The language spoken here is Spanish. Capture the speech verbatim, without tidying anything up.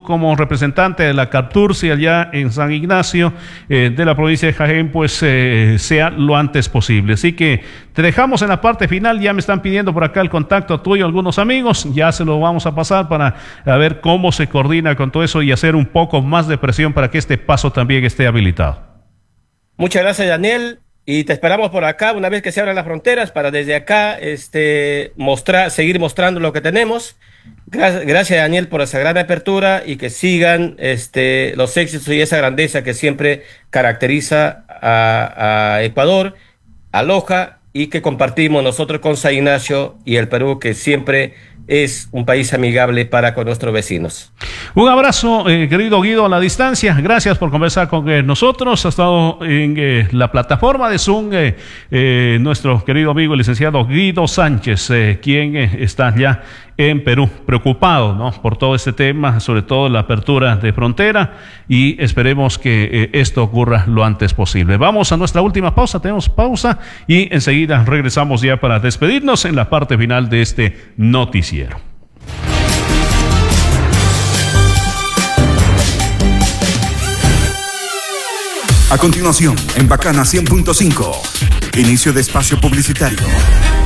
como representante de la Captursi allá en San Ignacio eh, de la provincia de Jaén, pues eh, sea lo antes posible. Así que te dejamos en la parte final. Ya me están pidiendo por acá el contacto tuyo algunos amigos, ya se lo vamos a pasar para a ver cómo se coordina con todo eso y hacer un poco más de presión para que este paso también esté habilitado. Muchas gracias, Daniel. Y te esperamos por acá una vez que se abran las fronteras para desde acá este, mostrar, seguir mostrando lo que tenemos. Gracias, gracias, Daniel, por esa gran apertura y que sigan este, los éxitos y esa grandeza que siempre caracteriza a, a Ecuador, a Loja, y que compartimos nosotros con San Ignacio y el Perú, que siempre es un país amigable para con nuestros vecinos. Un abrazo, eh, querido Guido, a la distancia. Gracias por conversar con eh, nosotros. Ha estado en eh, la plataforma de Zoom eh, eh, nuestro querido amigo el licenciado Guido Sánchez, eh, quien eh, está ya en Perú, preocupado, ¿no?, por todo este tema, sobre todo la apertura de frontera, y esperemos que eh, esto ocurra lo antes posible. Vamos a nuestra última pausa, tenemos pausa y enseguida regresamos ya para despedirnos en la parte final de este noticiero. A continuación, en Bacana cien punto cinco, inicio de espacio publicitario.